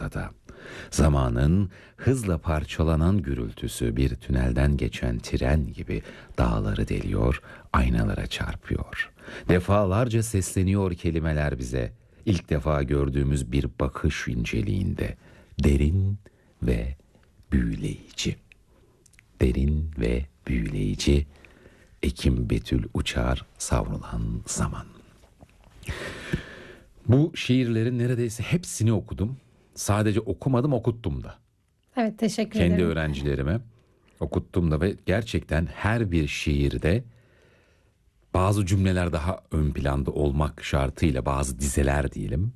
arkada. Zamanın hızla parçalanan gürültüsü bir tünelden geçen tren gibi dağları deliyor, aynalara çarpıyor. Defalarca sesleniyor kelimeler bize. İlk defa gördüğümüz bir bakış inceliğinde. Derin ve büyüleyici. Derin ve büyüleyici. Ekim Betül Uçar, Savrulan Zaman. Bu şiirlerin neredeyse hepsini okudum. Sadece okumadım, okuttum da. Evet, teşekkür ederim. Kendi öğrencilerime okuttum da ve gerçekten her bir şiirde bazı cümleler daha ön planda olmak şartıyla, bazı dizeler diyelim,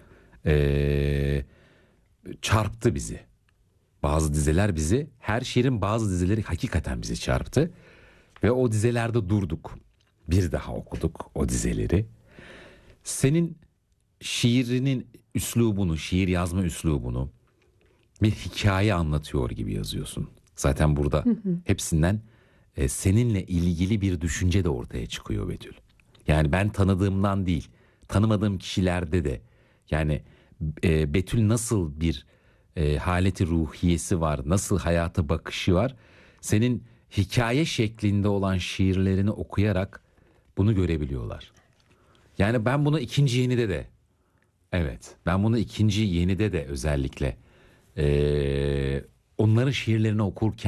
çarptı bizi. Bazı dizeler bizi, her şiirin bazı dizeleri hakikaten bizi çarptı. Ve o dizelerde durduk. Bir daha okuduk o dizeleri. Senin şiirinin üslubunu, şiir yazma üslubunu bir hikaye anlatıyor gibi yazıyorsun. Zaten burada hepsinden seninle ilgili bir düşünce de ortaya çıkıyor Betül. Yani ben tanıdığımdan değil, tanımadığım kişilerde de yani Betül nasıl bir haleti ruhiyesi var, nasıl hayata bakışı var. Senin hikaye şeklinde olan şiirlerini okuyarak bunu görebiliyorlar. Yani ben bunu ikinci yenide de, evet, ben bunu ikinci yenide de özellikle onların şiirlerini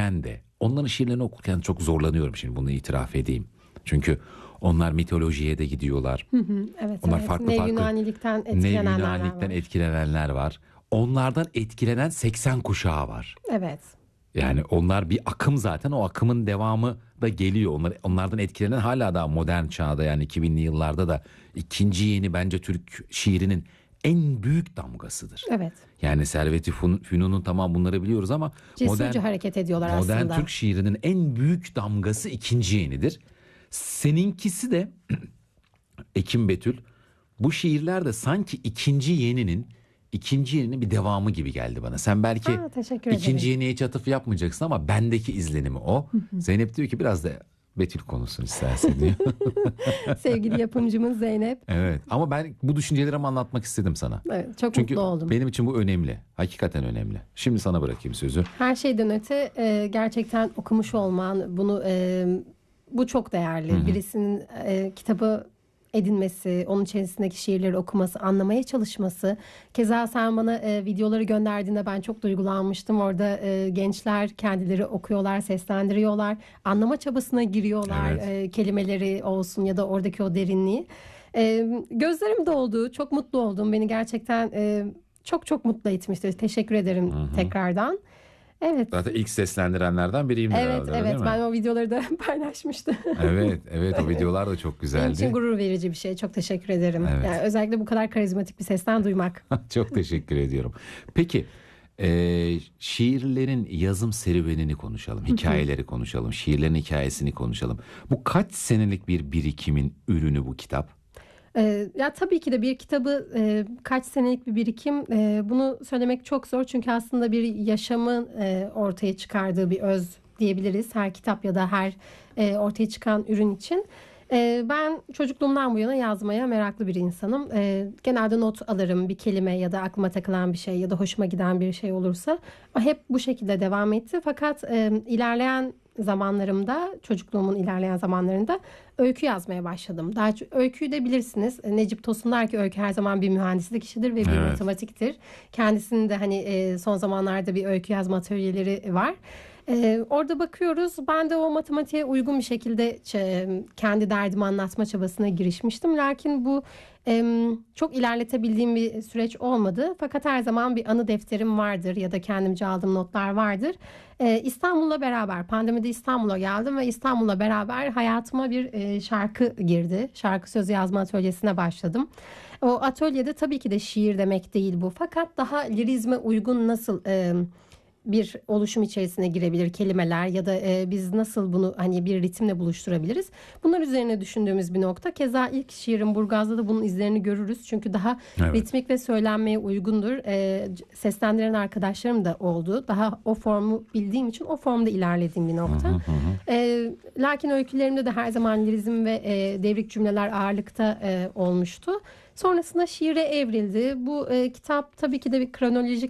okurken çok zorlanıyorum, şimdi bunu itiraf edeyim. Çünkü onlar mitolojiye de gidiyorlar. Evet, Onlar evet. farklı Yunanilikten etkilenenler var. Onlardan etkilenen 80 kuşağı var. Evet. Yani onlar bir akım zaten, o akımın devamı da geliyor. Onlardan etkilenen hala da modern çağda, yani 2000'li yıllarda da ikinci yeni bence Türk şiirinin en büyük damgasıdır. Evet. Yani Servet-i Fünun'un, tamam, bunları biliyoruz ama Cesurca hareket ediyorlar aslında. modern Türk şiirinin en büyük damgası ikinci yenidir. Seninkisi de Ekim Betül, bu şiirler de sanki ikinci yeninin bir devamı gibi geldi bana. Sen belki teşekkür ederim. ikinci yeniye hiç atıf yapmayacaksın ama bendeki izlenimi o. Zeynep diyor ki biraz da Betül konuşsun istersen diyor. Sevgili yapımcımız Zeynep. Evet, ama ben bu düşüncelerimi anlatmak istedim sana. Evet, çok Çünkü mutlu oldum. benim için bu önemli. Hakikaten önemli. Şimdi sana bırakayım sözü. Her şeyden öte gerçekten okumuş olman, bu çok değerli. Birisinin kitabı edinmesi, onun içerisindeki şiirleri okuması, anlamaya çalışması. Keza sen bana videoları gönderdiğinde ben çok duygulanmıştım. Orada gençler kendileri okuyorlar, seslendiriyorlar. Anlama çabasına giriyorlar. Evet. Kelimeleri olsun ya da oradaki o derinliği. Gözlerim doldu. Çok mutlu oldum. Beni gerçekten çok çok mutlu etmişti. Teşekkür ederim tekrardan. Evet. Zaten ilk seslendirenlerden biriyimdir herhalde, Evet, değil mi? ben o videoları da paylaşmıştım. Evet, o videolar da çok güzeldi. Benim için gurur verici bir şey. Çok teşekkür ederim. Evet. Yani özellikle bu kadar karizmatik bir sesten duymak. Çok teşekkür ediyorum. Peki, şiirlerin yazım serüvenini konuşalım, hikayeleri konuşalım, şiirlerin hikayesini konuşalım. Bu kaç senelik bir birikimin ürünü bu kitap? Ya tabii ki de bir kitabı kaç senelik bir birikim, bunu söylemek çok zor. Çünkü aslında bir yaşamın ortaya çıkardığı bir öz diyebiliriz. Her kitap ya da her ortaya çıkan ürün için. Ben çocukluğumdan bu yana yazmaya meraklı bir insanım. Genelde not alırım, bir kelime ya da aklıma takılan bir şey ya da hoşuma giden bir şey olursa. Hep bu şekilde devam etti. Fakat ilerleyen zamanlarımda, çocukluğumun ilerleyen zamanlarında öykü yazmaya başladım. Daha öyküyü de bilirsiniz. Necip Tosun der ki öykü her zaman bir mühendislik işidir ve bir matematiktir. Kendisinin de hani son zamanlarda bir öykü yazma atölyeleri var. Orada bakıyoruz. Ben de o matematiğe uygun bir şekilde kendi derdimi anlatma çabasına girişmiştim. Lakin bu çok ilerletebildiğim bir süreç olmadı. Fakat her zaman bir anı defterim vardır ya da kendimce aldığım notlar vardır. İstanbul'la beraber, pandemide İstanbul'a geldim ve İstanbul'la beraber hayatıma bir şarkı girdi. Şarkı sözü yazma atölyesine başladım. O atölyede tabii ki de şiir demek değil bu. Fakat daha lirizme uygun nasıl bir oluşum içerisine girebilir kelimeler ya da biz nasıl bunu hani bir ritimle buluşturabiliriz? Bunlar üzerine düşündüğümüz bir nokta. Keza ilk şiirim Burgaz'da da bunun izlerini görürüz. Çünkü daha ritmik ve söylenmeye uygundur. Seslendiren arkadaşlarım da oldu. Daha o formu bildiğim için o formda ilerlediğim bir nokta. Lakin öykülerimde de her zaman lirizm ve devrik cümleler ağırlıkta olmuştu. Sonrasında şiire evrildi. Bu kitap tabii ki de bir kronolojik